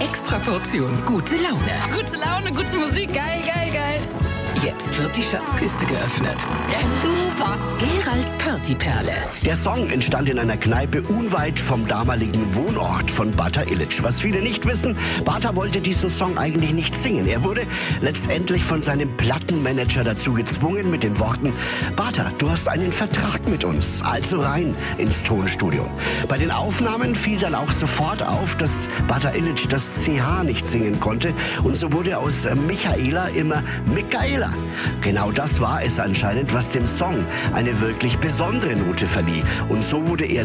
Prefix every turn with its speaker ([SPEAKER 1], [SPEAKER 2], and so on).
[SPEAKER 1] extra Portion gute Laune.
[SPEAKER 2] Gute Laune, gute Musik, geil, geil, geil.
[SPEAKER 1] Jetzt wird die Schatzkiste geöffnet.
[SPEAKER 2] Ja, super.
[SPEAKER 1] Geralds Partyperle.
[SPEAKER 3] Der Song entstand in einer Kneipe unweit vom damaligen Wohnort von Bata Illich. Was viele nicht wissen, Bata wollte diesen Song eigentlich nicht singen. Er wurde letztendlich von seinem Plattenmanager dazu gezwungen mit den Worten: Bata, du hast einen Vertrag mit uns, also rein ins Tonstudio. Bei den Aufnahmen fiel dann auch sofort auf, dass Bata Illich das CH nicht singen konnte, und so wurde aus Michaela immer Michaela. Genau das war es anscheinend, was dem Song eine wirklich besondere Note verlieh. Und so wurde er